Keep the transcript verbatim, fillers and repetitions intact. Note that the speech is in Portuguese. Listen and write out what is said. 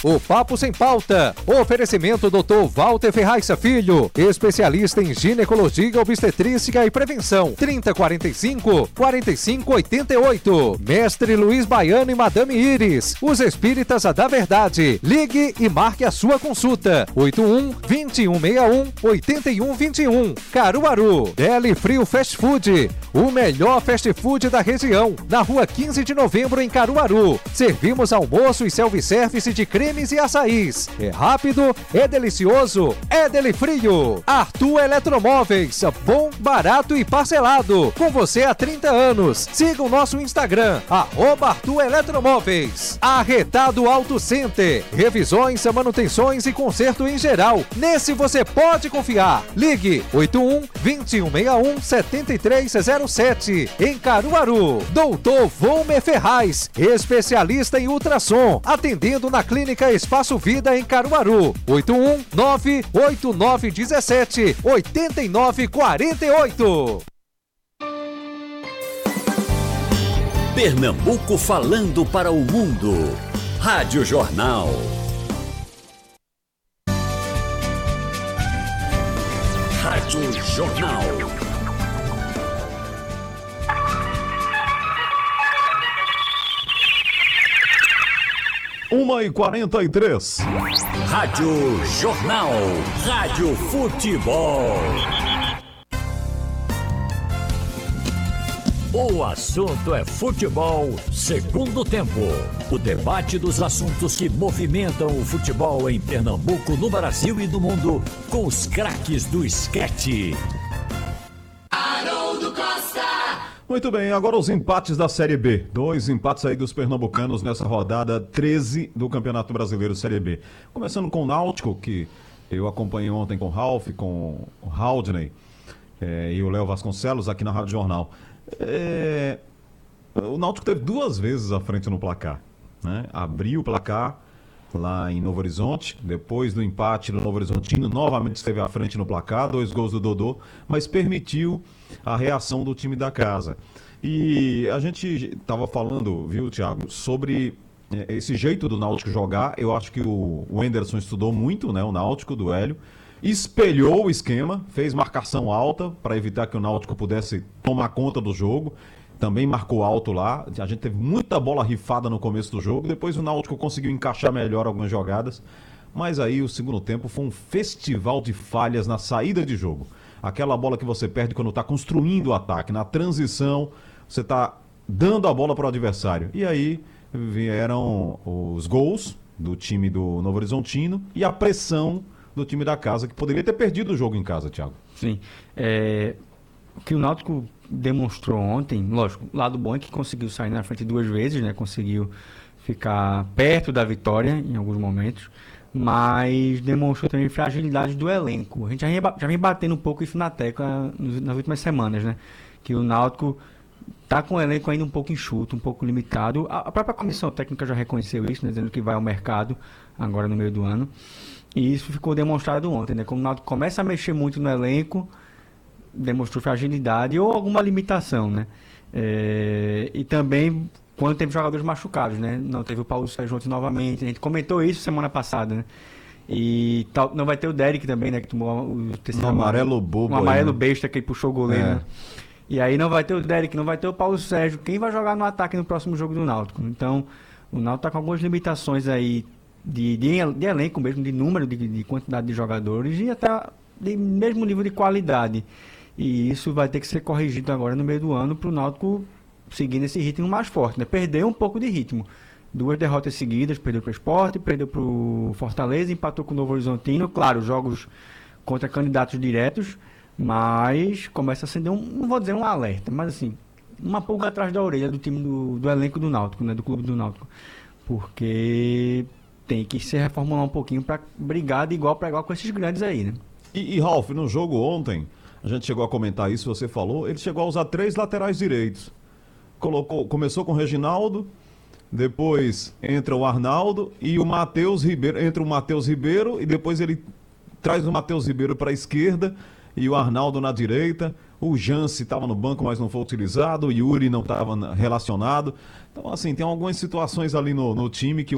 o Papo Sem Pauta. Oferecimento doutor Walter Ferraz Filho, especialista em ginecologia, obstetrícia e prevenção. trinta, quarenta e cinco, quarenta e cinco, oitenta e oito. Mestre Luiz Baiano e Madame Iris, os espíritas da verdade. Ligue e marque a sua consulta. oito um, vinte e um sessenta e um, oitenta e um vinte e um. Caruaru. Deli Frio Fast Food, o melhor fast food da região, na rua quinze de novembro em Caruaru. Servimos almoço e self-service de cremes e açaís. É rápido, é delicioso, é Deli Frio. Arthur Eletromóveis, bom, barato e parcelado. Com você há trinta anos. Siga o nosso Instagram, arroba Arthur Eletromóveis. Arretado Auto Center, revisões, manutenções e conserto em geral. Nesse você pode confiar. Ligue oito um, vinte e um sessenta e um, setenta e três zero sete em Caruaru. Doutor Volmer Ferraz, especialista em ultrassom, atendendo na Clínica Espaço Vida em Caruaru. oito um nove oito nove um sete oito nove quatro oito. Pernambuco falando para o mundo. Rádio Jornal. Rádio Jornal. uma e quarenta e três. Rádio Jornal. Rádio Futebol. O assunto é futebol, segundo tempo. O debate dos assuntos que movimentam o futebol em Pernambuco, no Brasil e no mundo, com os craques do esquete. Haroldo Costa. Muito bem, agora os empates da Série B. Dois empates aí dos pernambucanos nessa rodada treze do Campeonato Brasileiro Série B. Começando com o Náutico, que eu acompanhei ontem com o Ralf, com o Haldney é, e o Léo Vasconcelos aqui na Rádio Jornal. É, o Náutico teve duas vezes à frente no placar, né? Abriu o placar lá em Novo Horizonte, depois do empate do Novo Horizontino, novamente esteve à frente no placar, dois gols do Dodô, mas permitiu a reação do time da casa. E a gente estava falando, viu, Thiago, sobre esse jeito do Náutico jogar. Eu acho que o, o Henderson estudou muito, né, o Náutico, do Hélio, espelhou o esquema, fez marcação alta para evitar que o Náutico pudesse tomar conta do jogo. Também marcou alto lá. A gente teve muita bola rifada no começo do jogo. Depois o Náutico conseguiu encaixar melhor algumas jogadas. Mas aí o segundo tempo foi um festival de falhas na saída de jogo. Aquela bola que você perde quando está construindo o ataque. Na transição, você está dando a bola para o adversário. E aí vieram os gols do time do Novo Horizontino e a pressão do time da casa, que poderia ter perdido o jogo em casa, Thiago. Sim. É, o que o Náutico demonstrou ontem, lógico, o lado bom é que conseguiu sair na frente duas vezes, né? Conseguiu ficar perto da vitória em alguns momentos, mas demonstrou também fragilidade do elenco. A gente já vem, já vem batendo um pouco isso na tecla nas últimas semanas, né? Que o Náutico tá com o elenco ainda um pouco enxuto, um pouco limitado. A própria comissão técnica já reconheceu isso, né? Dizendo que vai ao mercado agora no meio do ano. E isso ficou demonstrado ontem, né? Como o Náutico começa a mexer muito no elenco, demonstrou fragilidade ou alguma limitação, né? É, e também quando teve jogadores machucados, né? Não teve o Paulo Sérgio ontem novamente. A gente comentou isso semana passada, né? E tal, não vai ter o Derek também, né? Que tomou o terceiro um amarelo bobo. Um amarelo aí, né? besta que ele puxou o goleiro, é. né? E aí não vai ter o Derek, não vai ter o Paulo Sérgio. Quem vai jogar no ataque no próximo jogo do Náutico? Então, o Náutico tá com algumas limitações aí de, de, de elenco mesmo, de número, de, de quantidade de jogadores e até de mesmo nível de qualidade. E isso vai ter que ser corrigido agora no meio do ano para o Náutico seguir nesse ritmo mais forte, né? Perdeu um pouco de ritmo. Duas derrotas seguidas, perdeu para o Sport, perdeu para o Fortaleza, empatou com o Novo Horizontino. Claro, jogos contra candidatos diretos, mas começa a acender um, não vou dizer um alerta, mas assim, uma pulga atrás da orelha do time do, do elenco do Náutico, né? Do clube do Náutico. Porque tem que se reformular um pouquinho para brigar de igual para igual com esses grandes aí, né? E, e Ralf, no jogo ontem, a gente chegou a comentar isso, você falou, ele chegou a usar três laterais direitos. Colocou, começou com o Reginaldo, depois entra o Arnaldo e o Matheus Ribeiro, entra o Matheus Ribeiro e depois ele traz o Matheus Ribeiro para a esquerda e o Arnaldo na direita. O Jance estava no banco, mas não foi utilizado, o Yuri não estava relacionado. Então, assim, tem algumas situações ali no, no time que o,